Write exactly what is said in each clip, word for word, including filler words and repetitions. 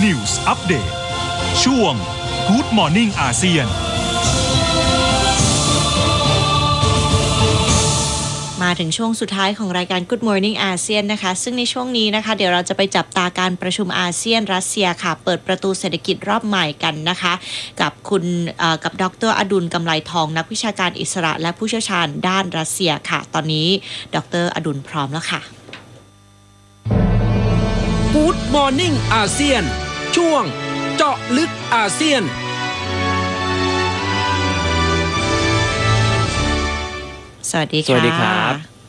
News Update ช่วง Good Morning อาเซียนมาถึงช่วงสุดท้ายของรายการ Good Morning อาเซียนนะคะซึ่งในช่วงนี้นะคะเดี๋ยวเราจะไปจับตาการประชุมอาเซียนรัสเซียค่ะเปิดประตูเศรษฐกิจรอบใหม่กันนะคะกับคุณกับดร.อดุลกำไลทองนักวิชาการอิสระและผู้เชี่ยวชาญด้านรัสเซียค่ะตอนนี้ดร.อดุลพร้อมแล้วค่ะ Good Morning อาเซียนช่วงเจาะลึกอาเซียนสวัสดีค่ะสวัสดีครับ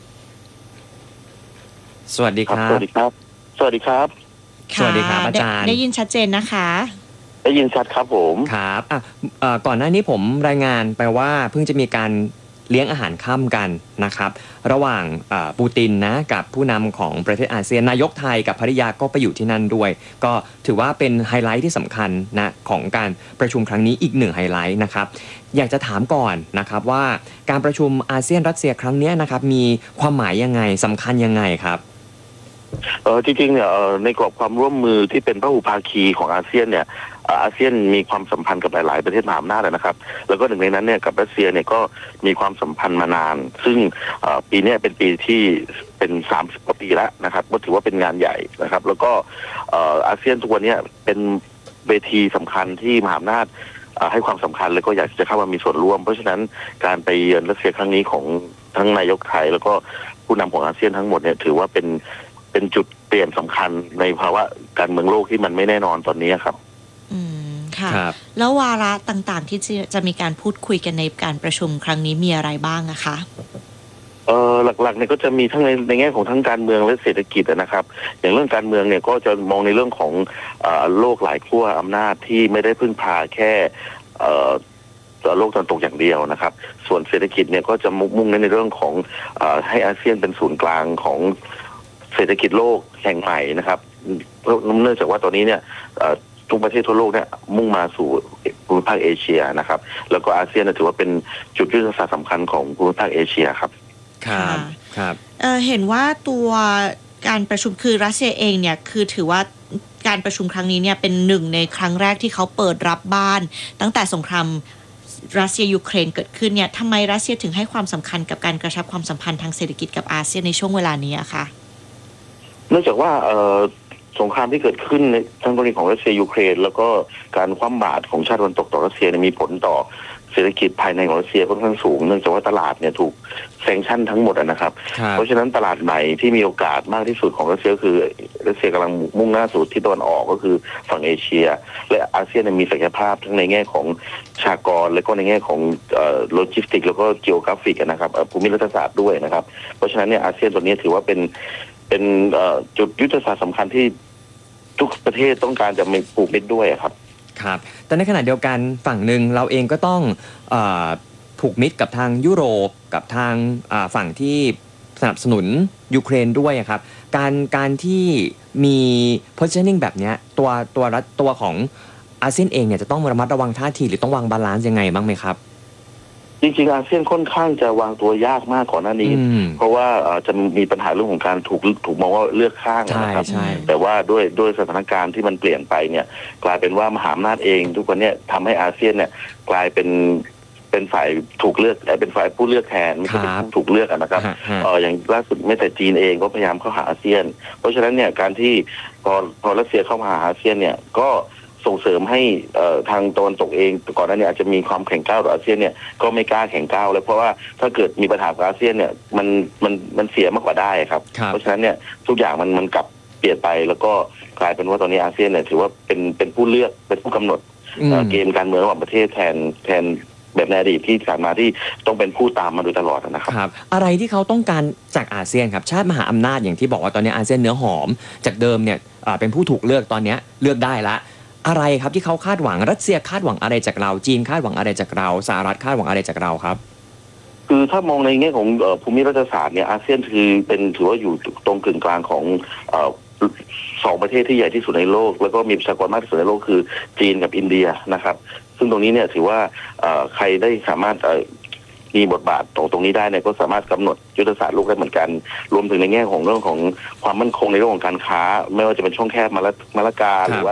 สวัสดีครับสวัสดีครับ สวัสดีครับสวัสดีครับอาจารย์ได้ยินชัดเจนนะคะได้ยินชัดครับผมครับอ่ะเอ่อก่อนหน้านี้ผมรายงานไปว่าเพิ่งจะมีการเลี้ยงอาหารค่ำกันนะครับระหว่างปูตินนะกับผู้นำของประเทศอาเซียนนายกไทยกับภริยาก็ไปอยู่ที่นั่นด้วยก็ถือว่าเป็นไฮไลท์ที่สำคัญนะของการประชุมครั้งนี้อีกหนึ่งไฮไลท์นะครับอยากจะถามก่อนนะครับว่าการประชุมอาเซียนรัสเซียครั้งนี้นะครับมีความหมายยังไงสำคัญยังไงครับเออจริงๆเนี่ยในกรอบความร่วมมือที่เป็นพหุภาคีของอาเซียนเนี่ยอาเซียนมีความสัมพันธ์กับหลายๆประเทศมหาอำนาจนะครับแล้วก็หนึ่งในนั้นเนี่ยกับรัสเซียเนี่ยก็มีความสัมพันธ์มานานซึ่งปีนี้เป็นปีที่เป็นสามสิบกว่าปีแล้วนะครับก็ถือว่าเป็นงานใหญ่นะครับแล้วก็อาเซียนทุกวันนี้เป็นเวทีสำคัญที่มหาอำนาจให้ความสำคัญแล้วก็อยากจะเข้ามามีส่วนร่วมเพราะฉะนั้นการไปเยือนรัสเซียครั้งนี้ของทั้งนายกไทยแล้วก็ผู้นำของอาเซียนทั้งหมดเนี่ยถือว่าเป็นเป็นจุดเปลี่ยนสำคัญในภาวะการเมืองโลกที่มันไม่แน่นอนตอนนี้ครับอืมค่ะแล้ววาระต่างๆที่จะมีการพูดคุยกันในการประชุมครั้งนี้มีอะไรบ้างนะคะเออหลักๆเนี่ยก็จะมีทั้งในในแง่ของทั้งการเมืองและเศรษฐกิจนะครับอย่างเรื่องการเมืองเนี่ยก็จะมองในเรื่องของโลกหลายขั้วอำนาจที่ไม่ได้พึ่งพาแค่โลกตะวันตกอย่างเดียวนะครับส่วนเศรษฐกิจเนี่ยก็จะมุ่งในเรื่องของให้อาเซียนเป็นศูนย์กลางของเศรษฐกิจโลกแห่งใหม่นะครับเพราะเนื่องจากว่าตอนนี้เนี่ยทุกประเทศทั่วโลกเนี่ยมุ่งมาสู่ภูมิภาคเอเชียนะครับแล้วก็อาเซียนถือว่าเป็นจุดยุทธศาสตร์สำคัญของภูมิภาคเอเชียครับครับครับเอ่อเห็นว่าตัวการประชุมคือรัสเซียเองเนี่ยคือถือว่าการประชุมครั้งนี้เนี่ยเป็นหนึ่งในครั้งแรกที่เขาเปิดรับบ้านตั้งแต่สงครามรัสเซียยูเครนเกิดขึ้นเนี่ยทำไมรัสเซียถึงให้ความสำคัญกับการกระชับความสัมพันธ์ทางเศรษฐกิจกับอาเซียนในช่วงเวลานี้อะคะเนื่องจากว่าสงครามที่เกิดขึ้นในทั้งกรณีของรัสเซียยูเครนแล้วก็การคว่ำบาตรของชาติตะวันตกต่อรัสเซียมีผลต่อเศรษฐกิจภายในของรัสเซียค่อนข้างสูงเนื่องจากว่าตลาดเนี่ยถูกแซงชั่นทั้งหมดนะครับเพราะฉะนั้นตลาดใหม่ที่มีโอกาสมากที่สุดของรัสเซียคือรัสเซียกำลังมุ่งหน้าสู่ที่ตะวันออกก็คือฝั่งเอเชียและอาเซียนมีศักยภาพทั้งในแง่ของชากรและก็ในแง่ของโลจิสติกแล้วก็จีโอกราฟิกนะครับภูมิรัฐศาสตร์ด้วยนะครับเพราะฉะนั้นเนี่ยอาเซียนตัวนี้ถือว่าเป็นเป็นจุดยุทธศาสตร์สำคัญที่ทุกประเทศต้องการจะมีผูกมิตรด้วยครับครับแต่ในขณะเดียวกันฝั่งหนึ่งเราเองก็ต้องเอ่อผูกมิตรกับทางยุโรปกับทางฝั่งที่สนับสนุนยูเครนด้วยครับการการที่มี positioning แบบนี้ตัวตัวรัฐตัวของอาเซียนเองเนี่ยจะต้องระมัดระวังท่าทีหรือต้องวางบาลานซ์ยังไงบ้างไหมครับจริงๆอาเซียนค่อนข้างจะวางตัวยากมากก่อนหน้านี้เพราะว่าจะมีปัญหาเรื่องของการถูกถูกมองว่าเลือกข้างนะครับแต่ว่าด้วยด้วยสถานการณ์ที่มันเปลี่ยนไปเนี่ยกลายเป็นว่ามหาอำนาจเองทุกคนเนี่ยทำให้อาเซียนเนี่ยกลายเป็นเป็นฝ่ายถูกเลือกเป็นฝ่ายผู้เลือกแทนไม่ใช่เป็นผู้ถูกเลือกนะครับเอออย่างล่าสุดไม่แต่จีนเองก็พยายามเข้าหาอาเซียนเพราะฉะนั้นเนี่ยการที่พอพอรัสเซียเข้ามาหาอาเซียนเนี่ยก็ส่งเสริมให้ทางตะวันตกเองก่อนหน้านี้อาจจะมีความแข็งก้าวต่ออาเซียนเนี่ยก็ไม่กล้าแข็งก้าวเลยเพราะว่าถ้าเกิดมีปัญหากับอาเซียนเนี่ยมันมันมันเสียมากกว่าได้ครับเพราะฉะนั้นเนี่ยทุกอย่างมันมันกลับเปลี่ยนไปแล้วก็กลายเป็นว่าตอนนี้อาเซียนเนี่ยถือว่าเป็นเป็นผู้เลือกเป็นผู้กำหนดเกมการเมืองระหว่างประเทศแทนแทนแบบในอดีตที่ผ่านมาที่ต้องเป็นผู้ตามมาโดยตลอดนะครับครับอะไรที่เขาต้องการจากอาเซียนครับชาติมหาอำนาจอย่างที่บอกว่าตอนนี้อาเซียนเนื้อหอมจากเดิมเนี่ยเป็นผู้ถูกเลือกตอนนี้เลือกได้ละอะไรครับที่เขาคาดหวังรัสเซียคาดหวังอะไรจากเราจีนคาดหวังอะไรจากเราสหรัฐคาดหวังอะไรจากเราครับคือถ้ามองในแง่ของภูมิรัฐศาสตร์เนี่ยอาเซียนคือเป็นถือว่าอยู่ตรงกึ่งกลางของสองประเทศที่ใหญ่ที่สุดในโลกแล้วก็มีประชากรมากที่สุดในโลกคือจีนกับอินเดียนะครับซึ่งตรงนี้เนี่ยถือว่าใครได้สามารถมีบทบาทตรงตรงนี้ได้เนี่ยก็สามารถกำหนดยุทธศาสตร์โลกได้เหมือนกันรวมถึงในแง่ของเรื่องของความมั่นคงในเรื่องของการค้าไม่ว่าจะเป็นช่องแคบมาละมาละกาหรือว่า